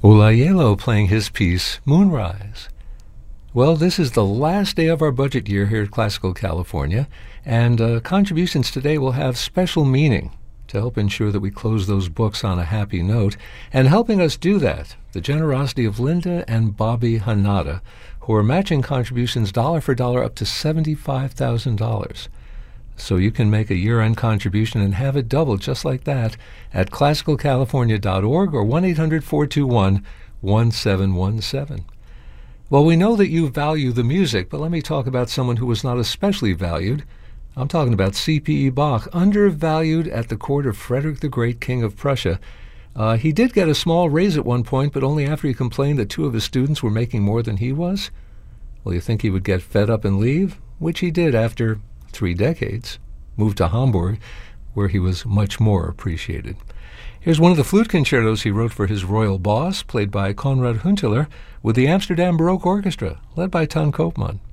Olayelo playing his piece, Moonrise. Well, this is the last day of our budget year here at Classical California, and contributions today will have special meaning to help ensure that we close those books on a happy note. And helping us do that, the generosity of Linda and Bobby Hanada, who are matching contributions dollar for dollar up to $75,000. So you can make a year-end contribution and have it doubled just like that at classicalcalifornia.org or 1-800-421-1717. Well, we know that you value the music, but let me talk about someone who was not especially valued. I'm talking about C.P.E. Bach, undervalued at the court of Frederick the Great, King of Prussia. He did get a small raise at one point, but only after he complained that two of his students were making more than he was. Well, you think he would get fed up and leave? Which he did after 3 decades. Moved to Hamburg, where he was much more appreciated. Here's one of the flute concertos he wrote for his royal boss, played by Konrad Hunteler, with the Amsterdam Baroque Orchestra, led by Ton Koopman.